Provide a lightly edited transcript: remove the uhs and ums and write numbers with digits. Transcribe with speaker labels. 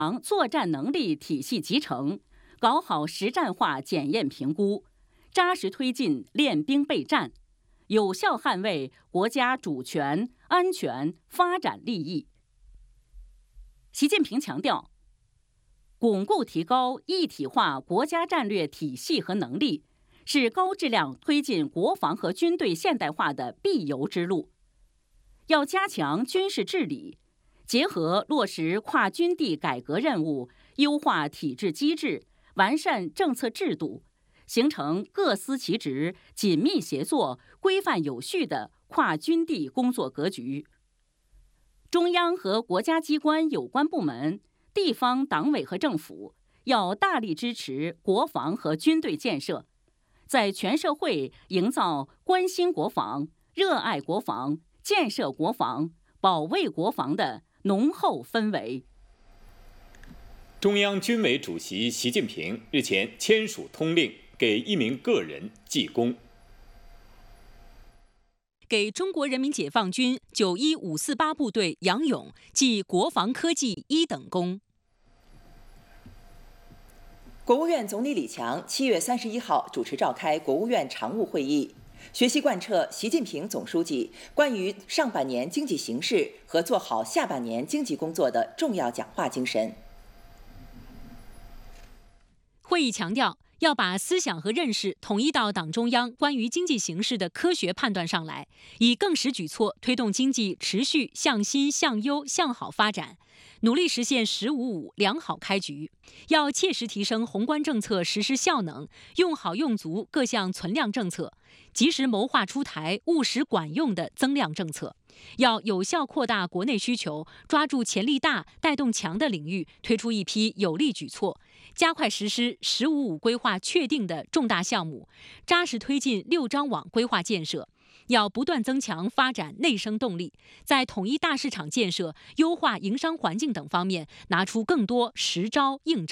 Speaker 1: 作战能力体系集成，搞好实战化检验评估，扎实推进练兵备战，有效捍卫国家主权、安全、发展利益。习近平强调，巩固提高一体化国家战略体系和能力，是高质量推进国防和军队现代化的必由之路。要加强军事治理，结合落实跨军地改革任务，优化体制机制，完善政策制度，形成各司其职、紧密协作、规范有序的跨军地工作格局。中央和国家机关有关部门、地方党委和政府要大力支持国防和军队建设，在全社会营造关心国防、热爱国防、建设国防、保卫国防的浓厚氛围。
Speaker 2: 中央军委主席习近平日前签署通令，给一名个人记功。
Speaker 3: 给中国人民解放军91548部队杨勇记国防科技1等功。
Speaker 4: 国务院总理李强7月31号主持召开国务院常务会议，学习贯彻习近平总书记关于上半年经济形势和做好下半年经济工作的重要讲话精神。
Speaker 3: 会议强调，要把思想和认识统一到党中央关于经济形势的科学判断上来，以更实举措推动经济持续向新、向优、向好发展，努力实现“10-5-5”良好开局。要切实提升宏观政策实施效能，用好用足各项存量政策，及时谋划出台务实管用的增量政策。要有效扩大国内需求，抓住潜力大、带动强的领域，推出一批有力举措，加快实施“10-5-5”规划确定的重大项目，扎实推进6张网规划建设。要不断增强发展内生动力，在统一大市场建设、优化营商环境等方面拿出更多实招硬招。